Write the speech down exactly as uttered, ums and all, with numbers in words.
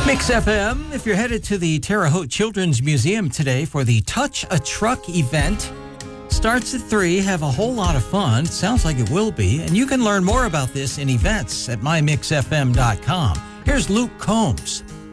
Mix F M, if you're headed to the Terre Haute Children's Museum today for the Touch a Truck event, starts at three. Have a whole lot of fun. Sounds like it will be. And you can learn more about this in events at my mix f m dot com. Here's Luke Combs.